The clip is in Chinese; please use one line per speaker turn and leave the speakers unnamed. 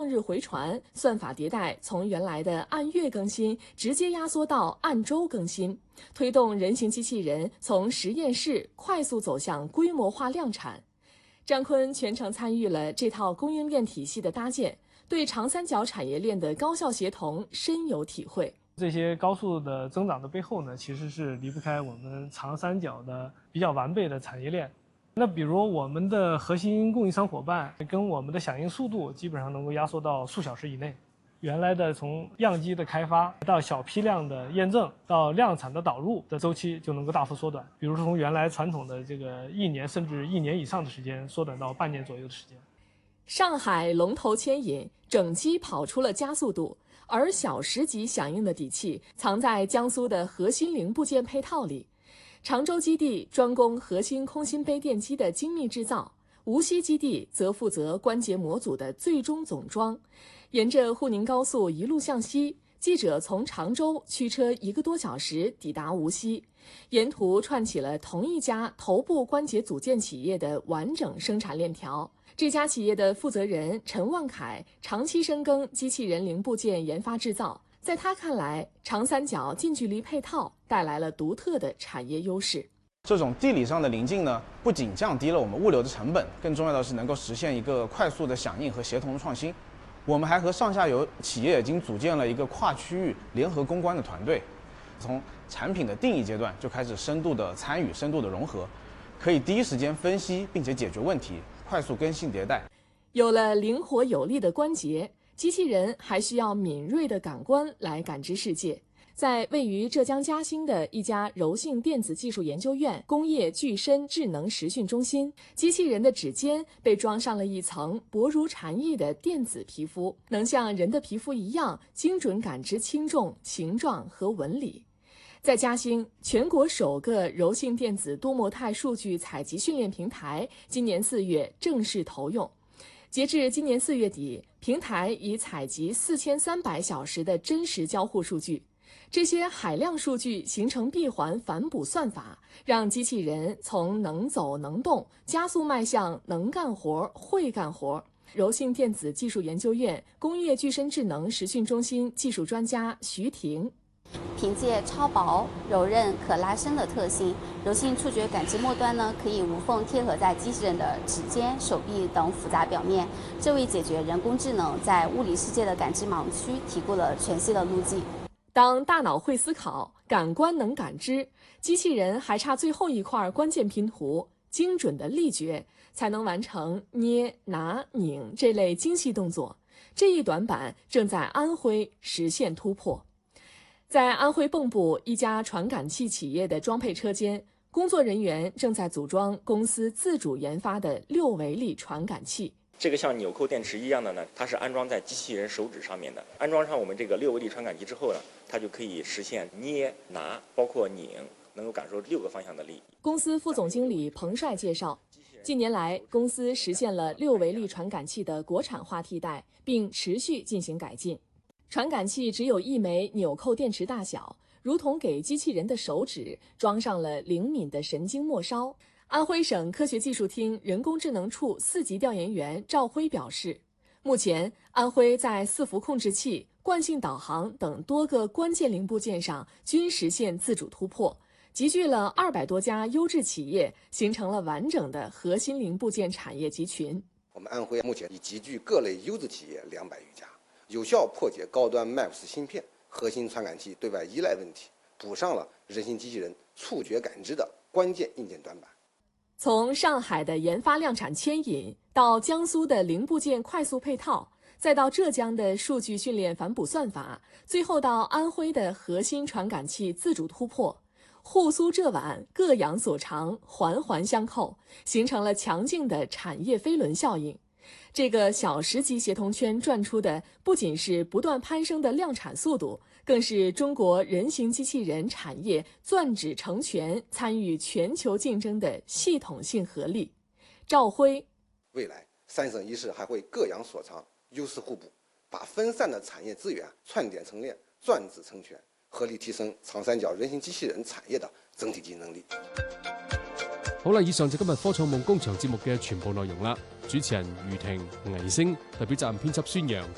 日回传，算法迭代从原来的按月更新直接压缩到按周更新，推动人形机器人从实验室快速走向规模化量产。张坤全程参与了这套供应链体系的搭建，对长三角产业链的高效协同深有体会。
这些高速的增长的背后呢，其实是离不开我们长三角的比较完备的产业链。那比如我们的核心供应商伙伴跟我们的响应速度基本上能够压缩到数小时以内，原来的从样机的开发到小批量的验证到量产的导入的周期就能够大幅缩短。比如说从原来传统的这个1年甚至1年以上的时间，缩短到半年左右的时间。
上海龙头牵引，整机跑出了加速度，而小时级响应的底气藏在江苏的核心零部件配套里。常州基地专攻核心空心杯电机的精密制造，无锡基地则负责关节模组的最终总装。沿着沪宁高速一路向西，记者从常州驱车1个多小时抵达无锡，沿途串起了同一家头部关节组件企业的完整生产链条。这家企业的负责人陈万凯长期深耕机器人零部件研发制造，在他看来，长三角近距离配套带来了独特的产业优势。
这种地理上的临近呢，不仅降低了我们物流的成本，更重要的是能够实现一个快速的响应和协同的创新。我们还和上下游企业已经组建了一个跨区域联合攻关的团队，从产品的定义阶段就开始深度的参与、深度的融合，可以第一时间分析并且解决问题，快速更新迭代。
有了灵活有力的关节，机器人还需要敏锐的感官来感知世界。在位于浙江嘉兴的一家柔性电子技术研究院工业具身智能实训中心，机器人的指尖被装上了一层薄如蝉翼的电子皮肤，能像人的皮肤一样精准感知轻重、形状和纹理。在嘉兴，全国首个柔性电子多模态数据采集训练平台今年4月正式投用。截至今年4月底，平台已采集4300小时的真实交互数据。这些海量数据形成闭环反哺算法，让机器人从能走能动加速迈向能干活、会干活。柔性电子技术研究院工业具身智能实训中心技术专家徐婷，
凭借超薄、柔韧、可拉伸的特性，柔性触觉感知末端呢可以无缝贴合在机器人的指尖、手臂等复杂表面，这为解决人工智能在物理世界的感知盲区提供了全新的路径。
当大脑会思考，感官能感知，机器人还差最后一块关键拼图——精准的力觉，才能完成捏、拿、拧这类精细动作。这一短板正在安徽实现突破。在安徽蚌埠一家传感器企业的装配车间，工作人员正在组装公司自主研发的6维力传感器。
这个像纽扣电池一样的呢，它是安装在机器人手指上面的。安装上我们这个6维力传感器之后呢，它就可以实现捏、拿，包括拧，能够感受6个方向的力。
公司副总经理彭帅介绍，近年来公司实现了6维力传感器的国产化替代，并持续进行改进。传感器只有1枚纽扣电池大小，如同给机器人的手指装上了灵敏的神经末梢。安徽省科学技术厅人工智能处4级调研员赵辉表示，目前安徽在伺服控制器、惯性导航等多个关键零部件上均实现自主突破，集聚了200多家优质企业，形成了完整的核心零部件产业集群。
我们安徽目前已集聚各类优质企业200余家，有效破解高端 MAPS 芯片、核心传感器对外依赖问题，补上了人形机器人触觉感知的关键硬件短板。
从上海的研发量产牵引，到江苏的零部件快速配套，再到浙江的数据训练反哺算法，最后到安徽的核心传感器自主突破，沪苏浙皖各养所长，环环相扣，形成了强劲的产业飞轮效应。这个小时级协同圈转出的不仅是不断攀升的量产速度，更是中国人形机器人产业攥指成拳、参与全球竞争的系统性合力。赵辉，
未来3省1市还会各养所长，优势互补，把分散的产业资源串点成链，攥指成拳，合力提升长三角人形機器人產業的整體競爭力。
好啦，以上就今日科創夢工場節目嘅全部內容啦。主持人余婷、倪星，代表責任編輯孫楊。